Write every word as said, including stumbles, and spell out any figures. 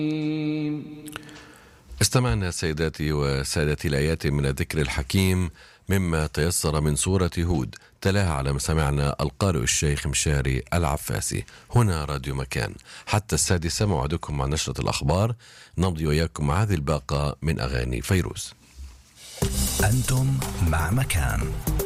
استمعنا سيداتي وسادتي الآيات من الذكر الحكيم مما تيسر من سورة هود، تلاها على مسامعنا القارئ الشيخ مشاري العفاسي. هنا راديو مكان حتى السادسة، موعدكم مع نشرة الأخبار، نمضي وإياكم مع هذه الباقة من أغاني فيروز. أنتم مع مكان.